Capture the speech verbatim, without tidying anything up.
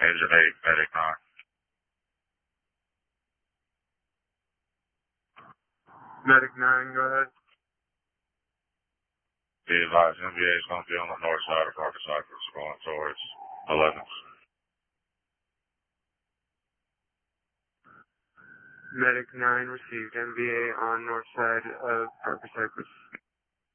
Agent eight, Medic nine. Medic nine, go ahead. Be advised, N V A is going to be on the north side of Parker Cypress, going towards eleventh. Medic nine received. N V A on north side of Parker Cypress.